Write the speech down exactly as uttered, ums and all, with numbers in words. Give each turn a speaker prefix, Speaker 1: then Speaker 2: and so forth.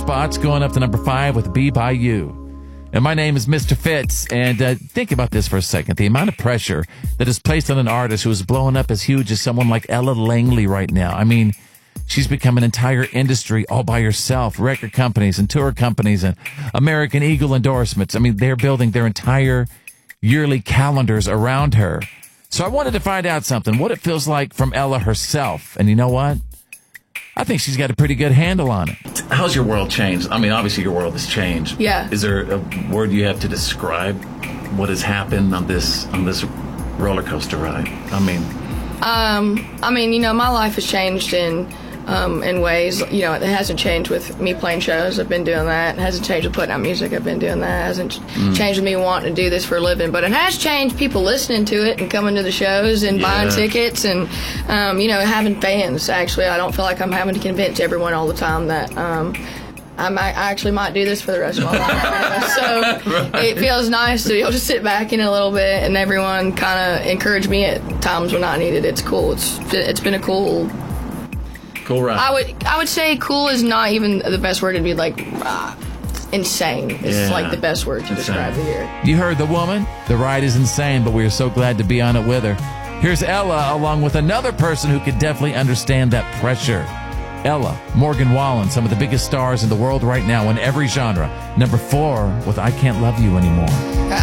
Speaker 1: spots, going up to number five with Be By You. And my name is Mister Fitz, and uh, think about this for a second. The amount of pressure that is placed on an artist who is blowing up as huge as someone like Ella Langley right now. I mean, she's become an entire industry all by herself, record companies and tour companies and American Eagle endorsements. I mean, they're building their entire yearly calendars around her. So I wanted to find out something, what it feels like from Ella herself. And you know what? I think she's got a pretty good handle on it.
Speaker 2: How's your world changed? I mean, obviously your world has changed.
Speaker 3: Yeah.
Speaker 2: Is there a word you have to describe what has happened on this on this roller coaster ride? I mean,
Speaker 3: um, I mean, you know, my life has changed in um, in ways. You know, it hasn't changed with me playing shows. I've been doing that. It hasn't changed with putting out music. I've been doing that. It hasn't mm. changed with me wanting to do this for a living. But it has changed people listening to it and coming to the shows and yeah. buying tickets and, um, you know, having fans. Actually, I don't feel like I'm having to convince everyone all the time that um, I, might, I actually might do this for the rest of my life. So right. It feels nice to be able to sit back in a little bit and everyone kind of encourage me at times when I need it. It's cool. It's It's been a cool
Speaker 2: Cool ride.
Speaker 3: I would I would say cool is not even the best word. It'd be like uh, insane. It's
Speaker 2: yeah.
Speaker 3: like the best word to
Speaker 2: insane.
Speaker 3: describe the year.
Speaker 1: You heard the woman. The ride is insane, but we are so glad to be on it with her. Here's Ella, along with another person who could definitely understand that pressure. Ella, Morgan Wallen, some of the biggest stars in the world right now in every genre. Number four with I Can't Love You Anymore.